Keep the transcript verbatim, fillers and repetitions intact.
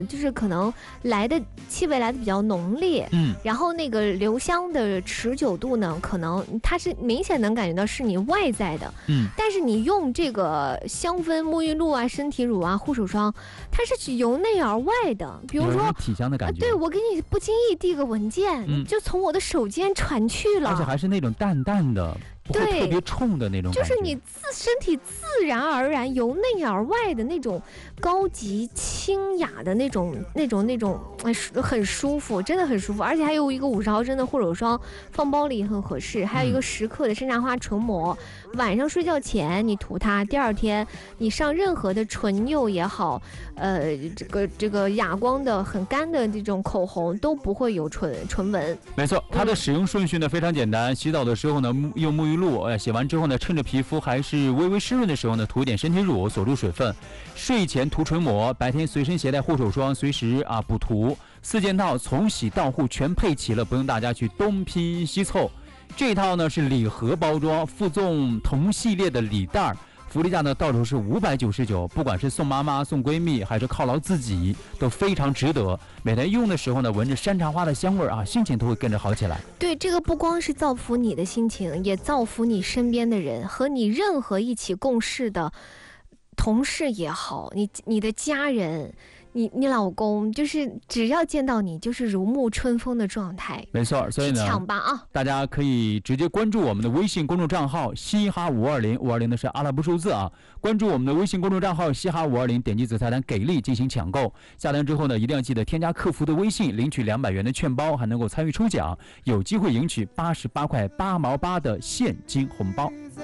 就是可能来的气味来的比较浓烈， 嗯， 然后那个留香的持久度呢，可能它是明显能感觉到是你外在的， 嗯， 但是你用这个香氛沐浴露啊、身体乳啊、护手霜，它是由内而外的。比如说体香的感觉， 啊、对我给你不经意递个文件，嗯、就从我的手间传去了， 而且还是那种淡淡的。不会特别冲的那种感觉， 就是你自身体自然而然由内而外的那种高级清雅的那种那种那种很舒服，真的很舒服。而且还有一个五十毫升的护手霜，放包里很合适，还有一个十克的山茶花唇膜，嗯、晚上睡觉前你涂它，第二天你上任何的唇釉也好，呃，这个这个哑光的很干的这种口红都不会有唇唇纹。 没错，它的使用顺序呢非常简单，洗澡的时候呢用沐浴露，呃，洗完之后呢，趁着皮肤还是微微湿润的时候呢，涂一点身体乳锁住水分。睡前涂唇膜，白天随身携带护手霜，随时啊补涂。四件套从洗到护全配齐了，不用大家去东拼西凑。这套呢是礼盒包装，附赠同系列的礼袋。福利价呢，到手是五百九十九，不管是送妈妈、送闺蜜，还是犒劳自己，都非常值得。每天用的时候呢，闻着山茶花的香味啊，心情都会跟着好起来。 对，这个不光是造福你的心情，也造福你身边的人，和你任何一起共事的同事也好，你你的家人。你你老公就是只要见到你就是如沐春风的状态， 没错，所以呢， 抢吧啊！ 大家可以直接关注我们的微信公众账号嘻哈五二零，五二零的是阿拉伯数字啊，关注我们的微信公众账号嘻哈五二零，点击紫菜单给力进行抢购。下单之后呢，一定要记得添加客服的微信，领取两百元的券包，还能够参与抽奖，有机会赢取八十八块八毛八的现金红包。